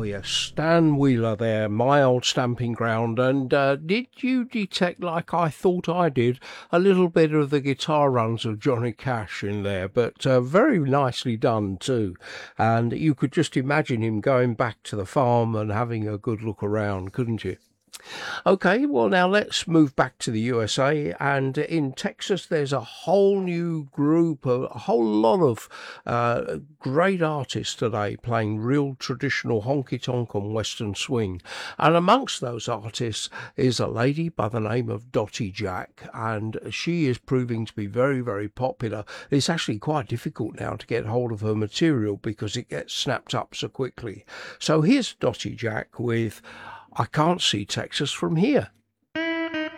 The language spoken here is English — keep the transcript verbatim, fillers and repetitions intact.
yes, Stan Wheeler there, my old stamping ground. And uh, did you detect, like I thought I did, a little bit of the guitar runs of Johnny Cash in there? But uh, very nicely done too. And you could just imagine him going back to the farm and having a good look around, couldn't you? Okay, well, now let's move back to the U S A. And in Texas, there's a whole new group, a, a whole lot of uh, great artists today playing real traditional honky tonk and Western swing. And amongst those artists is a lady by the name of Dottie Jack, and she is proving to be very, very popular. It's actually quite difficult now to get hold of her material because it gets snapped up so quickly. So here's Dottie Jack with I Can't See Texas From Here.